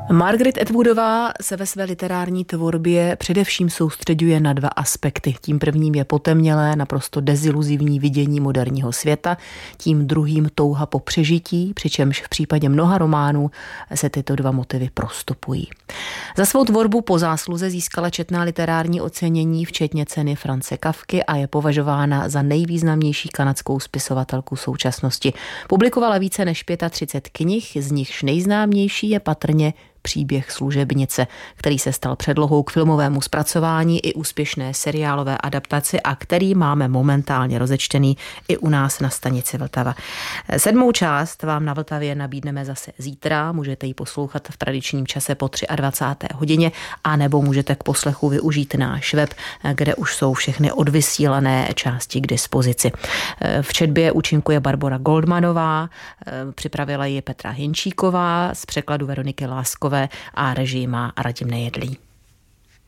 Margaret Atwoodová se ve své literární tvorbě především soustřeďuje na dva aspekty. Tím prvním je potemnělé, naprosto deziluzivní vidění moderního světa, tím druhým touha po přežití, přičemž v případě mnoha románů se tyto dva motivy prostupují. Za svou tvorbu po zásluze získala četná literární ocenění, včetně ceny France Kafky, a je považována za nejvýznamnější kanadskou spisovatelku současnosti. Publikovala více než 35 knih, z nichž nejznámější je patrně Příběh služebnice, který se stal předlohou k filmovému zpracování i úspěšné seriálové adaptaci a který máme momentálně rozečtený i u nás na stanici Vltava. 7. část vám na Vltavě nabídneme zase zítra, můžete ji poslouchat v tradičním čase po 23. hodině, a nebo můžete k poslechu využít náš web, kde už jsou všechny odvysílané části k dispozici. V četbě účinkuje Barbora Goldmanová, připravila ji Petra Hinčíková, z překladu Veroniky Láskové a režii má Radim Nejedlý.